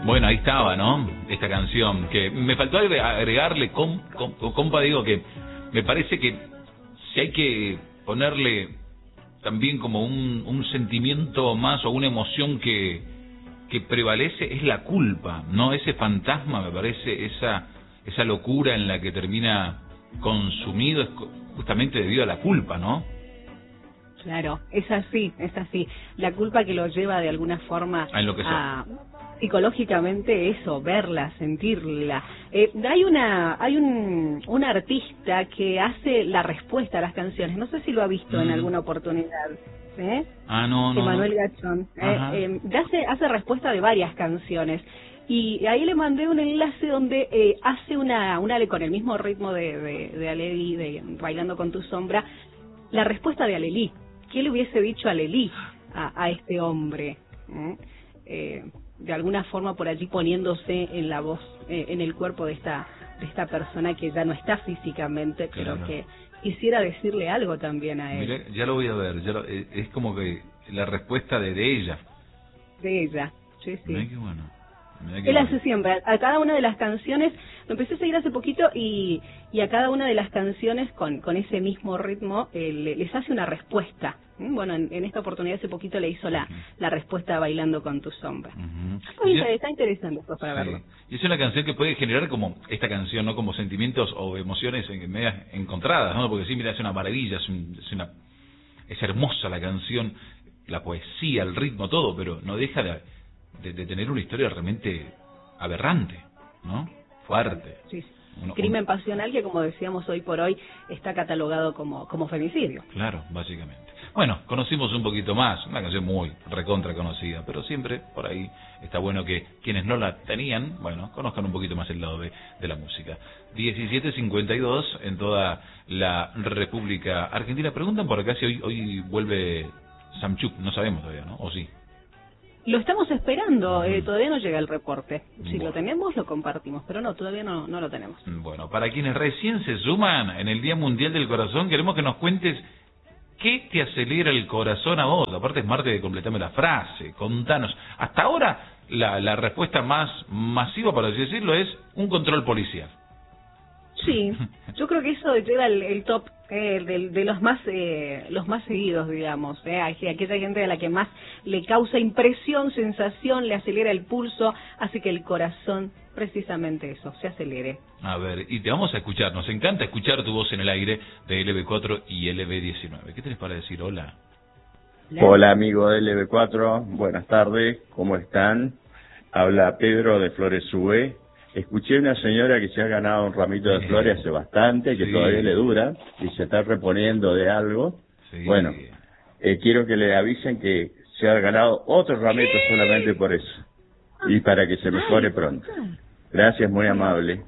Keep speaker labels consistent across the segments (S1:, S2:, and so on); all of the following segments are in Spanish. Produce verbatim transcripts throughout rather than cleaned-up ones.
S1: Bueno, ahí estaba, ¿no? Esta canción, que me faltó agregarle, com, com, compa, digo que me parece que si hay que ponerle también como un, un sentimiento más o una emoción que, que prevalece, es la culpa, ¿no? Ese fantasma, me parece, esa, esa locura en la que termina consumido es justamente debido a la culpa, ¿no?
S2: Claro, es así, es así. La culpa que lo lleva de alguna forma
S1: a enloquecer.
S2: A, psicológicamente eso, verla, sentirla. Eh, hay una, hay un, un artista que hace la respuesta a las canciones. No sé si lo ha visto mm. en alguna oportunidad. ¿Eh?
S1: Ah, no, no.
S2: Emanuel
S1: no.
S2: Gachón. Eh, eh, hace, hace respuesta de varias canciones. Y ahí le mandé un enlace donde eh, hace una, una con el mismo ritmo de, de, de Alelí, de Bailando con tu sombra, la respuesta de Alelí. ¿Qué le hubiese dicho Alelí a, a este hombre? ¿Eh? Eh, de alguna forma por allí poniéndose en la voz, eh, en el cuerpo de esta de esta persona que ya no está físicamente, pero claro, que quisiera decirle algo también a él.
S1: Mira, ya lo voy a ver, ya lo, es como que la respuesta de, de ella.
S2: De ella, sí, sí.
S1: Mira qué bueno. Mira qué
S2: Él
S1: bueno.
S2: hace siempre, a cada una de las canciones, lo empecé a seguir hace poquito y, y a cada una de las canciones con, con ese mismo ritmo eh, les hace una respuesta. Bueno, en, en esta oportunidad hace poquito le hizo la, uh-huh. la respuesta Bailando con tu sombra. Uh-huh. Pues, está, está interesante pues, para sí. verlo.
S1: Y es una canción que puede generar como esta canción, ¿no? Como sentimientos o emociones en, medias encontradas, ¿no? Porque sí, mira, es una maravilla, es, un, es una es hermosa la canción, la poesía, el ritmo, todo, pero no deja de, de, de tener una historia realmente aberrante, ¿no? Fuerte.
S2: Sí, sí. Uno, Crimen un... pasional que, como decíamos hoy por hoy, está catalogado como, como femicidio.
S1: Claro, básicamente. Bueno, conocimos un poquito más, una canción muy recontra conocida, pero siempre por ahí está bueno que quienes no la tenían, bueno, conozcan un poquito más el lado de, de la música. diecisiete cincuenta y dos en toda la República Argentina. Preguntan por acá si hoy, hoy vuelve Samchuk, no sabemos todavía, ¿no? ¿O sí?
S2: Lo estamos esperando, eh, todavía no llega el reporte. Si
S1: bueno.
S2: lo tenemos, lo compartimos, pero no, todavía no, no lo tenemos.
S1: Bueno, para quienes recién se suman en el Día Mundial del Corazón, queremos que nos cuentes qué te acelera el corazón a vos. Aparte es martes de completame la frase, contanos. Hasta ahora la, la respuesta más masiva, por así decirlo, es un control policial.
S2: Sí, yo creo que eso lleva el, el top eh, de, de los más eh, los más seguidos, digamos, eh, aquella gente a la que más le causa impresión, sensación, le acelera el pulso, hace que el corazón, precisamente eso, se acelere.
S1: A ver, y te vamos a escuchar, nos encanta escuchar tu voz en el aire de L B cuatro y L B diecinueve. ¿Qué tenés para decir? Hola.
S3: Hola, Hola amigo de L B cuatro, buenas tardes, ¿cómo están? Habla Pedro de Flores U E. Escuché una señora que se ha ganado un ramito de flores hace bastante, que sí. todavía le dura, y se está reponiendo de algo. Sí. Bueno, eh, quiero que le avisen que se ha ganado otro ramito ¿Qué? solamente por eso, y para que se mejore pronto. Gracias, muy amable.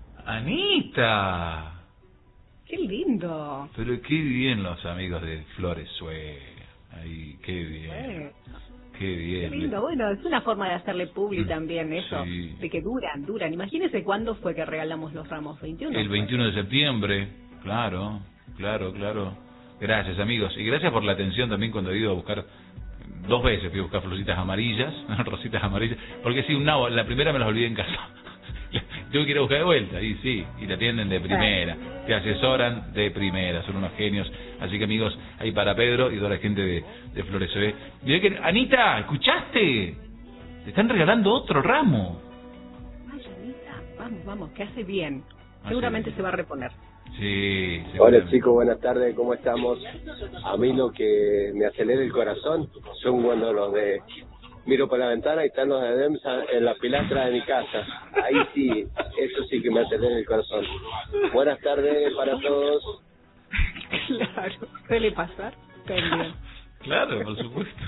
S1: ¡Anita!
S2: ¡Qué lindo!
S1: Pero qué bien los amigos de Flores Sue. Ay, qué bien.
S2: Bueno.
S1: Qué bien.
S2: Qué lindo, bueno, es una forma de hacerle publi también eso, sí. de que duran, duran. Imagínese cuándo fue que regalamos los ramos, veintiuno.
S1: El veintiuno de septiembre, claro, claro, claro. Gracias amigos, y gracias por la atención también cuando he ido a buscar, dos veces fui a buscar florcitas amarillas, rositas amarillas, porque sí, una, la primera me las olvidé en casa. Tengo que ir a buscar de vuelta, y sí, y te atienden de primera, te asesoran de primera, son unos genios. Así que amigos, ahí para Pedro y toda la gente de, de Flores U E. Mirá que, Anita, ¿escuchaste? Te están regalando otro ramo.
S2: Ay, Anita, vamos, vamos, que hace bien. Seguramente se va a reponer.
S1: Sí,
S4: hola chicos, buenas tardes, ¿cómo estamos? A mí lo que me acelera el corazón son cuando los de... Miro por la ventana y están los de Demsa en la pilastra de mi casa. Ahí sí, eso sí que me acelera el corazón. Buenas tardes para todos.
S2: Claro, suele pasar también.
S1: Claro, por supuesto.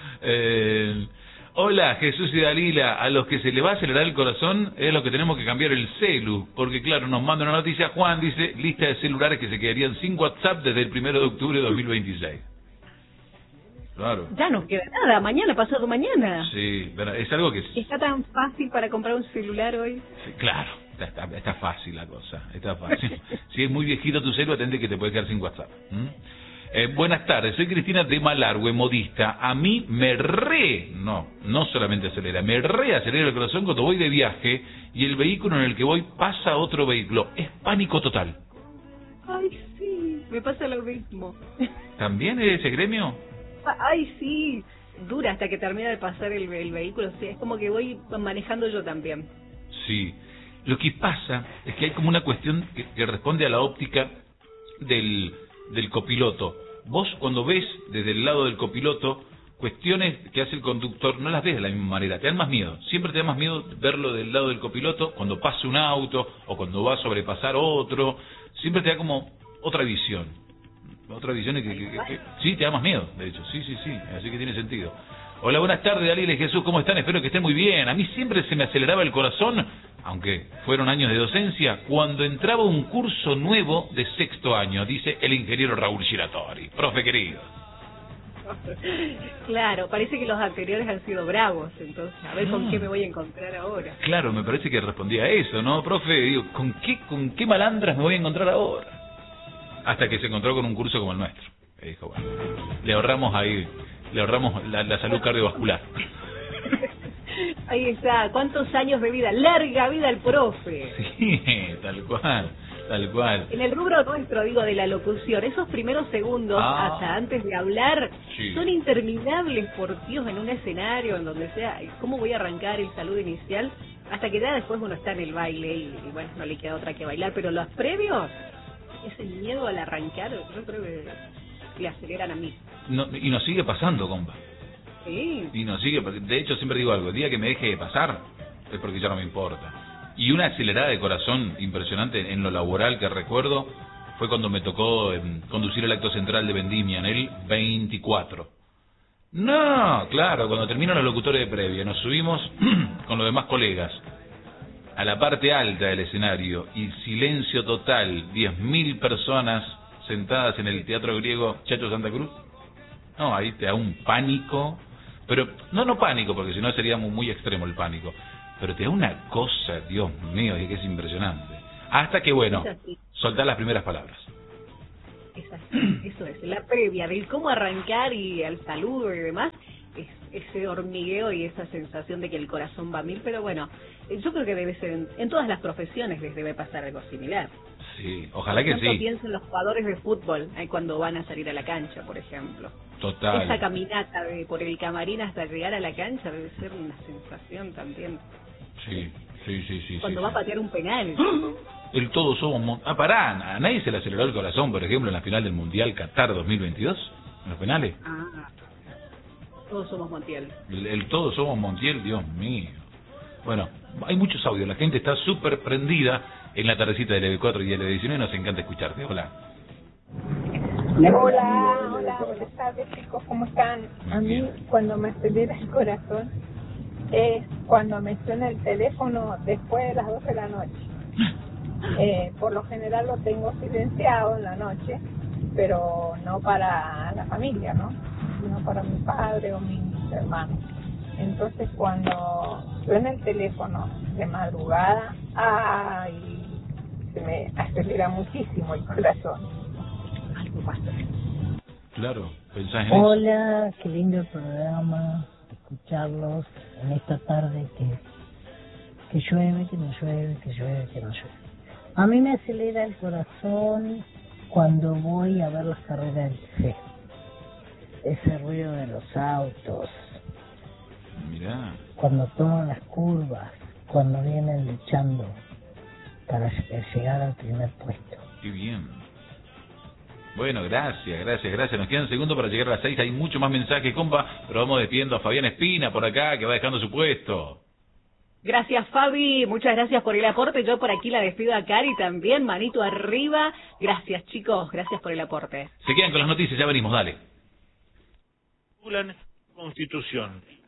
S1: Eh, hola, Jesús y Dalila. A los que se les va a acelerar el corazón es lo que tenemos que cambiar el celu. Porque claro, nos manda una noticia, Juan dice, lista de celulares que se quedarían sin WhatsApp desde el primero de octubre de dos mil veintiséis. Claro.
S2: Ya no queda nada, mañana, pasado mañana.
S1: Sí, pero es algo que...
S2: Está tan fácil para comprar un celular hoy.
S1: Sí, claro, está, está, está fácil la cosa, está fácil. Si es muy viejito tu celular, atente que te puede quedar sin WhatsApp. ¿Mm? Eh, buenas tardes, soy Cristina de Malargüe, modista. A mí me re, no, no solamente acelera, me re acelera el corazón cuando voy de viaje y el vehículo en el que voy pasa otro vehículo. Es pánico total.
S2: Ay, sí, me pasa lo mismo.
S1: ¿También es ese gremio?
S2: Ay, sí, dura hasta que termina de pasar el, el vehículo. Sí, es como que voy manejando yo también.
S1: Sí, lo que pasa es que hay como una cuestión que, que responde a la óptica del, del copiloto. Vos cuando ves desde el lado del copiloto cuestiones que hace el conductor, no las ves de la misma manera, te dan más miedo. Siempre te da más miedo verlo del lado del copiloto cuando pasa un auto o cuando va a sobrepasar otro. Siempre te da como otra visión. Otra visión que, que, que, que sí, te da más miedo, de hecho. Sí, sí, sí, así que tiene sentido. Hola, buenas tardes, Dalila y Jesús, ¿cómo están? Espero que estén muy bien. A mí siempre se me aceleraba el corazón, aunque fueron años de docencia, cuando entraba un curso nuevo de sexto año, dice el ingeniero Raúl Giratori. Profe querido.
S2: Claro, parece que los anteriores han sido bravos, entonces a ver
S1: no.
S2: con qué me voy a encontrar ahora.
S1: Claro, me parece que respondía a eso, ¿no, profe? Digo, ¿con qué, con qué malandras me voy a encontrar ahora? Hasta que se encontró con un curso como el nuestro. Y dijo, bueno, le ahorramos ahí, le ahorramos la, la salud cardiovascular.
S2: Ahí está, ¿cuántos años de vida? ¡Larga vida al profe!
S1: Sí, tal cual, tal cual.
S2: En el rubro nuestro, digo, de la locución, esos primeros segundos,
S1: ah,
S2: hasta antes de hablar,
S1: sí.
S2: son interminables, por Dios, en un escenario, en donde sea. ¿Cómo voy a arrancar el saludo inicial? Hasta que ya después uno está en el baile y, y bueno, no le queda otra que bailar, pero los previos, ese miedo al arrancar, yo creo que le aceleran a mí.
S1: No, y nos sigue pasando, compa.
S2: Sí.
S1: Y nos sigue, de hecho siempre digo algo, el día que me deje de pasar es porque ya no me importa. Y una acelerada de corazón impresionante en lo laboral que recuerdo fue cuando me tocó eh, conducir el acto central de Vendimia en el veinticuatro. No, claro, cuando terminan los locutores de previa, nos subimos con los demás colegas a la parte alta del escenario y silencio total, diez mil personas sentadas en el Teatro Griego Chacho Santa Cruz. No, ahí te da un pánico, pero no, no pánico, porque si no sería muy, muy extremo el pánico, pero te da una cosa, Dios mío, que es impresionante. Hasta que, bueno, soltar las primeras palabras.
S2: Es así, eso es, la previa del cómo arrancar y el saludo y demás, es ese hormigueo y esa sensación de que el corazón va a mil, pero bueno, yo creo que debe ser, en, en todas las profesiones les debe pasar algo similar.
S1: Sí, ojalá que sí.
S2: Piensen los jugadores de fútbol eh, cuando van a salir a la cancha, por ejemplo.
S1: Total.
S2: Esa caminata de por el camarín hasta llegar a la cancha debe ser una sensación también.
S1: Sí, sí, sí, sí.
S2: Cuando
S1: sí,
S2: va
S1: sí.
S2: a patear un penal.
S1: El todos somos... Mon... Ah, pará, ¿a nadie se le aceleró el corazón, por ejemplo, en la final del Mundial Qatar dos mil veintidós? ¿En los penales?
S2: Ah, todos somos Montiel.
S1: El, el todos somos Montiel, Dios mío. Bueno, hay muchos audios, la gente está súper prendida en la tardecita del E V cuatro y del E V diecinueve, nos encanta escucharte. Hola.
S5: Hola, hola, buenas tardes chicos, ¿cómo están? A mí cuando me acelera el corazón es cuando me suena el teléfono después de las doce de la noche. Eh, por lo general lo tengo silenciado en la noche, pero no para la familia, ¿no? Sino para mi padre o mis hermanos. Entonces cuando suena el teléfono de madrugada, ¡ay! Se me acelera muchísimo el corazón. Algo pasa.
S1: Claro, pensás en eso.
S6: Hola, qué lindo programa, escucharlos en esta tarde que, que llueve, que no llueve, que llueve, que no llueve. A mí me acelera el corazón cuando voy a ver las carreras del C. Ese ruido de los autos.
S1: Mirá.
S6: Cuando toman las curvas, cuando vienen luchando para llegar al primer puesto.
S1: Qué bien. Bueno, gracias, gracias, gracias. Nos quedan segundos para llegar a las seis. Hay mucho más mensajes, compa, pero vamos despidiendo a Fabián Espina por acá, que va dejando su puesto.
S2: Gracias, Fabi. Muchas gracias por el aporte. Yo por aquí la despido a Cari también. Manito arriba. Gracias, chicos. Gracias por el aporte.
S1: Se quedan con las noticias. Ya venimos. Dale.
S7: Constitución.